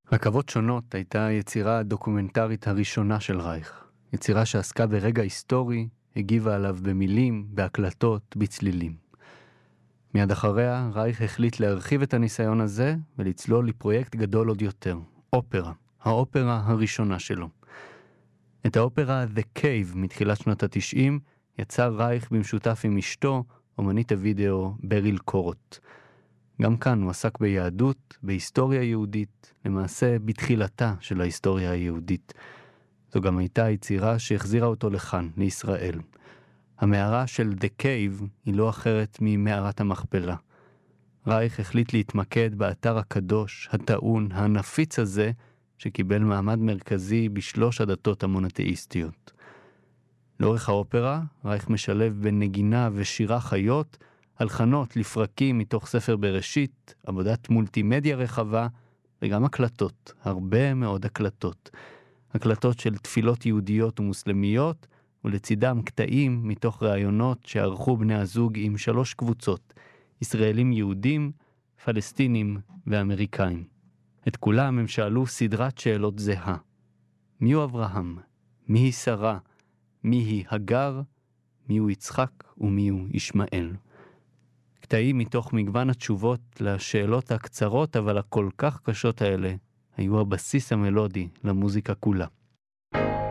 רכבות שונות הייתה היצירה הדוקומנטרית הראשונה של רייך. יצירה שעסקה ברגע היסטורי, הגיבה עליו במילים, בהקלטות, בצלילים. מיד אחריה, רייך החליט להרחיב את הניסיון הזה ולצלול לפרויקט גדול עוד יותר, אופרה, האופרה הראשונה שלו. את האופרה The Cave מתחילת שנות ה-90 יצר רייך במשותף עם אשתו, אומנית הוידאו בריל קורוט. גם כאן הוא עסק ביהדות, בהיסטוריה יהודית, למעשה בתחילתה של ההיסטוריה היהודית. זו גם הייתה יצירה שהחזירה אותו לכאן, לישראל. המערה של The Cave היא לא אחרת ממערת המכפלה. רייך החליט להתמקד באתר הקדוש, הטעון, הנפיץ הזה, שקיבל מעמד מרכזי בשלוש הדתות המונותאיסטיות. לאורך האופרה, רייך משלב בין נגינה ושירה חיות, הלחנות לפרקים מתוך ספר בראשית, עבודת מולטימדיה רחבה, וגם הקלטות, הרבה מאוד הקלטות. הקלטות של תפילות יהודיות ומוסלמיות, ולצידם קטעים מתוך ראיונות שערכו בני הזוג עם 3 קבוצות, ישראלים יהודים, פלסטינים ואמריקאים. את כולם הם שאלו סדרת שאלות זהה. מי הוא אברהם? מי היא שרה? מי היא הגר? מי הוא יצחק? ומי הוא ישמעאל? קטעים מתוך מגוון התשובות לשאלות הקצרות אבל הכל כך קשות האלה היו הבסיס המלודי למוזיקה כולה.